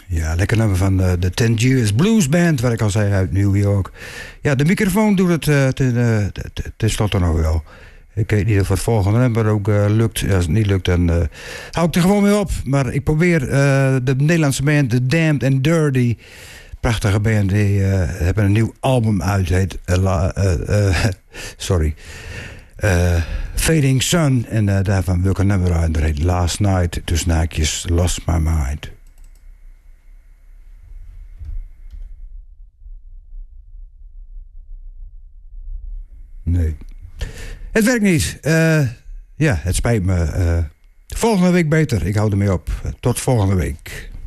Ja, lekker nummer van de Tangiers Blues Band, wat ik al zei, uit New York. Ja, de microfoon doet het tenslotte nog wel. Ik weet niet of het volgende nummer ook lukt. Als het niet lukt, dan hou ik er gewoon mee op. Maar ik probeer de Nederlandse band, The Damned and Dirty... prachtige band, die hebben een nieuw album uit. Heet Fading Sun. En daarvan wil ik een nummer uit. Dat heet Last Night, tussen haakjes, Lost My Mind. Nee. Het werkt niet. Ja, het spijt me. Volgende week beter. Ik hou ermee op. Tot volgende week.